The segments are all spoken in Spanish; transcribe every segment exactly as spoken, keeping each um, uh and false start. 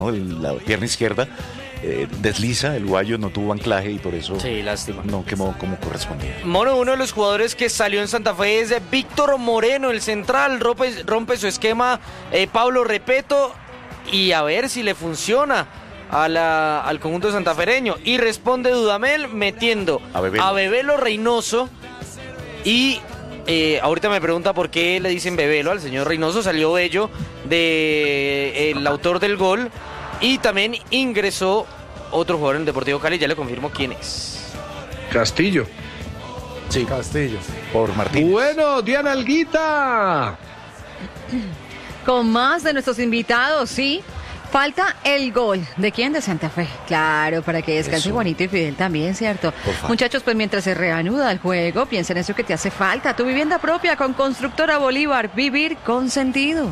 ¿no? La pierna izquierda eh, desliza, el guayo no tuvo anclaje y por eso sí, lástima. no quemó como correspondía. Mono, uno de los jugadores que salió en Santa Fe es Víctor Moreno, el central, rompe, rompe su esquema eh, Pablo Repeto y a ver si le funciona a la, al conjunto santafereño. Y responde Dudamel metiendo a Bebelo, a Bebelo Reynoso y... Eh, ahorita me pregunta por qué le dicen Bebelo al señor Reynoso. Salió Bello, de, el autor del gol. Y también ingresó otro jugador en el Deportivo Cali. Ya le confirmo quién es. Castillo. Sí, Castillo. Por Martínez. Bueno, Diana Alguita. Con más de nuestros invitados, sí. Falta el gol. ¿De quién? De Santa Fe. Claro, para que descanse Eso. Juanito y Fidel también, ¿cierto? Muchachos, pues mientras se reanuda el juego, piensa en eso que te hace falta. Tu vivienda propia con Constructora Bolívar. Vivir con sentido.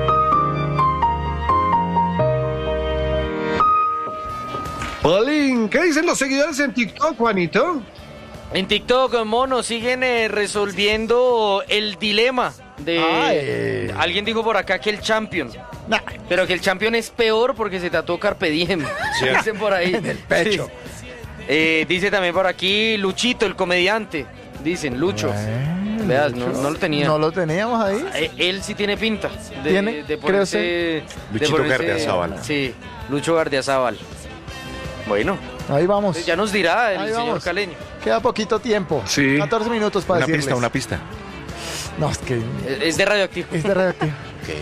Polín, ¿qué dicen los seguidores en TikTok, Juanito? En TikTok, Mono, siguen eh, resolviendo el dilema de... Ay. Alguien dijo por acá que el Champion... Nah. Pero que el Champion es peor porque se tatuó Carpe Diem. Sí. Dicen por ahí. En el pecho. Sí. Eh, dice también por aquí Luchito, el comediante. Dicen, Lucho. Bueno, Veas, Lucho. no, no lo tenía. No lo teníamos ahí. Eh, él sí tiene pinta. De, ¿Tiene? de Creo ponerse, de Luchito ponerse- Gardiazabal. Sí, Lucho Gardiazabal. Bueno, Ahí vamos. ya nos dirá el Ahí señor vamos. Caleño. Queda poquito tiempo. Sí. catorce minutos para Una decirles. pista, una pista. No, es que Es es de radioactivo. es de radioactivo.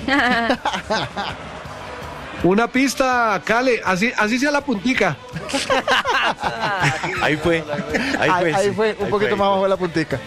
Una pista, Cale, así, así sea la puntica. Ahí fue. Ahí Ahí, fue, ahí sí. fue, un Ahí poquito fue, más ahí abajo fue. de la puntica.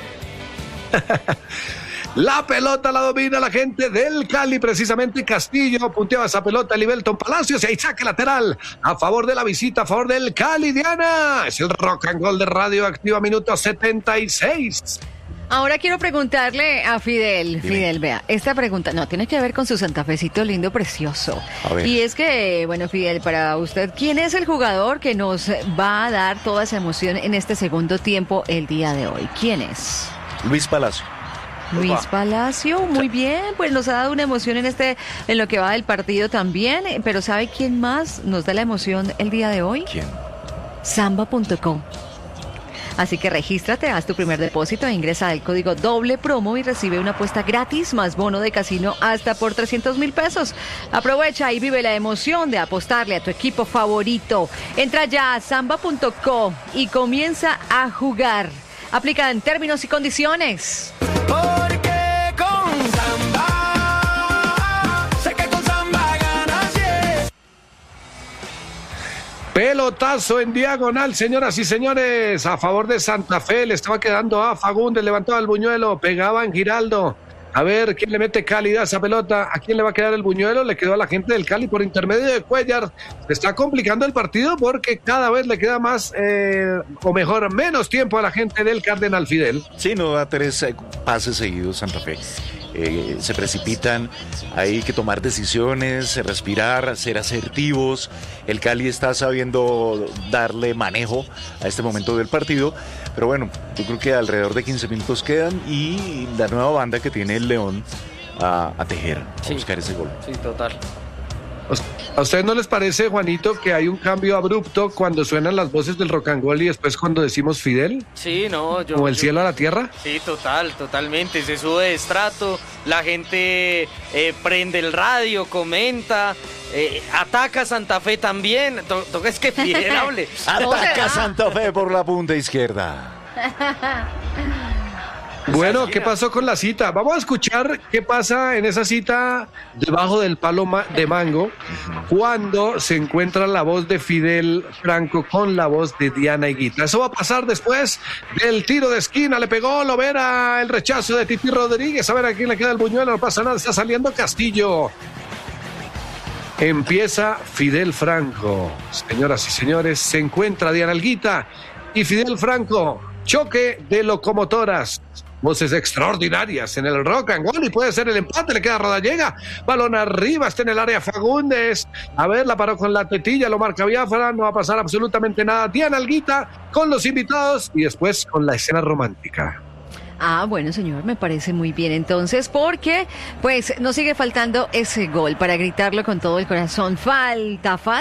La pelota la domina la gente del Cali, precisamente Castillo punteaba esa pelota a Libelton Palacios y ahí saque lateral a favor de la visita, a favor del Cali, Diana. Es el rock and roll de Radioactiva, minuto setenta y seis. Ahora quiero preguntarle a Fidel. Dime. Fidel, vea, esta pregunta no tiene que ver con su santafecito lindo, precioso. A ver. Y es que, bueno, Fidel, para usted, ¿quién es el jugador que nos va a dar toda esa emoción en este segundo tiempo el día de hoy? ¿Quién es? Luis Palacio. Luis Opa. Palacio, muy bien, pues nos ha dado una emoción en este, en lo que va del partido también, eh, pero ¿sabe quién más nos da la emoción el día de hoy? ¿Quién? Samba punto com. Así que regístrate, haz tu primer depósito e ingresa el código doble promo y recibe una apuesta gratis más bono de casino hasta por trescientos mil pesos. Aprovecha y vive la emoción de apostarle a tu equipo favorito. Entra ya a samba punto com y comienza a jugar. Aplica en términos y condiciones. Porque con Samba, sé que con Samba ganas, yeah. Pelotazo en diagonal, señoras y señores, a favor de Santa Fe. Le estaba quedando a Fagundes, levantaba el buñuelo, pegaba en Giraldo. A ver, ¿quién le mete calidad a esa pelota? ¿A quién le va a quedar el buñuelo? Le quedó a la gente del Cali por intermedio de Cuellar. Se está complicando el partido porque cada vez le queda más, eh, o mejor, menos tiempo a la gente del Cardenal Fidel. Sí, no da tres eh, pases seguidos Santa Fe. Eh, se precipitan, hay que tomar decisiones, respirar, ser asertivos. El Cali está sabiendo darle manejo a este momento del partido, pero bueno, yo creo que alrededor de quince minutos quedan y la nueva banda que tiene el León a, a tejer, a Sí. buscar ese gol. Sí, total. ¿A ustedes no les parece, Juanito, que hay un cambio abrupto cuando suenan las voces del rock and roll y después cuando decimos Fidel? Sí, no, yo... ¿Como el yo- cielo a la tierra? Sí, total, totalmente. Se sube de estrato, la gente eh, prende el radio, comenta, eh, ataca a Santa Fe también. To- Toca es que Fidel hable. Ataca Santa Fe por la punta izquierda. Bueno, ¿qué pasó con la cita? Vamos a escuchar qué pasa en esa cita debajo del palo ma- de mango cuando se encuentra la voz de Fidel Franco con la voz de Diana Higuita. Eso va a pasar después del tiro de esquina. Le pegó Lovera, el rechazo de Titi Rodríguez. A ver a quién le queda el buñuelo. No pasa nada, está saliendo Castillo. Empieza Fidel Franco. Señoras y señores, se encuentra Diana Higuita y Fidel Franco. Choque de locomotoras. Voces extraordinarias en el rock and roll y puede ser el empate, le queda Rodallega, balón arriba, está en el área Fagundes, a ver, la paró con la tetilla, lo marca Biafra, no va a pasar absolutamente nada. Diana Higuita con los invitados y después con la escena romántica. Ah, bueno, señor, me parece muy bien entonces, porque pues nos sigue faltando ese gol para gritarlo con todo el corazón. Falta, falta.